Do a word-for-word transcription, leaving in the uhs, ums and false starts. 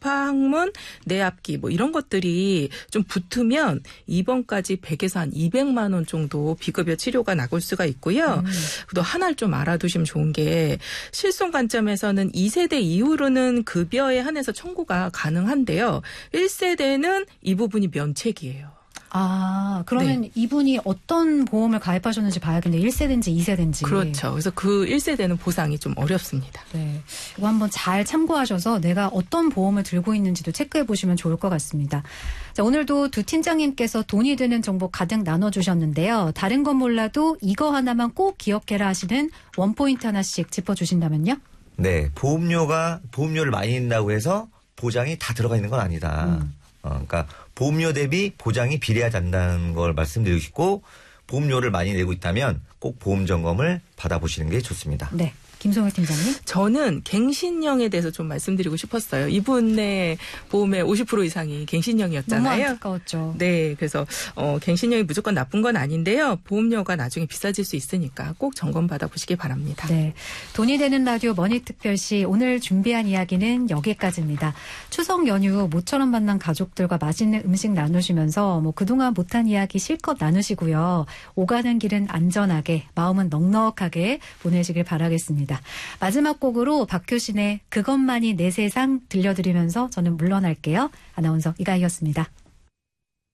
뇌파, 항문, 뇌압기 뭐 이런 것들이 좀 붙으면 입원까지 백에서 한 이백만 원 정도 비급여 치료가 나올 수가 있고요. 음. 또 하나를 좀 알아두시면 좋은 게 실손 관점에서는 이 세대 이후로는 급여에 한해서 청구가 가능한데요. 일 세대는 이 부분이 면책이에요. 아, 그러면 네. 이분이 어떤 보험을 가입하셨는지 봐야겠네요. 일 세대인지 이 세대인지. 그렇죠. 그래서 그 일 세대는 보상이 좀 어렵습니다. 네. 이거 한번 잘 참고하셔서 내가 어떤 보험을 들고 있는지도 체크해 보시면 좋을 것 같습니다. 자, 오늘도 두 팀장님께서 돈이 드는 정보 가득 나눠주셨는데요. 다른 건 몰라도 이거 하나만 꼭 기억해라 하시는 원포인트 하나씩 짚어주신다면요? 네. 보험료가, 보험료를 많이 낸다고 해서 보장이 다 들어가 있는 건 아니다. 음. 어, 그러니까 보험료 대비 보장이 비례하지 않는다는 걸 말씀드리고 싶고 보험료를 많이 내고 있다면 꼭 보험 점검을 받아보시는 게 좋습니다. 네. 김성일 팀장님. 저는 갱신형에 대해서 좀 말씀드리고 싶었어요. 이분의 보험의 오십 퍼센트 이상이 갱신형이었잖아요. 너무 안타까웠죠. 네. 그래서 어, 갱신형이 무조건 나쁜 건 아닌데요. 보험료가 나중에 비싸질 수 있으니까 꼭 점검받아 보시기 바랍니다. 네. 돈이 되는 라디오 머니특별시 오늘 준비한 이야기는 여기까지입니다. 추석 연휴 모처럼 만난 가족들과 맛있는 음식 나누시면서 뭐 그동안 못한 이야기 실컷 나누시고요. 오가는 길은 안전하게 마음은 넉넉하게 보내시길 바라겠습니다. 마지막 곡으로 박효신의 그것만이 내 세상 들려드리면서 저는 물러날게요. 아나운서 이가희였습니다.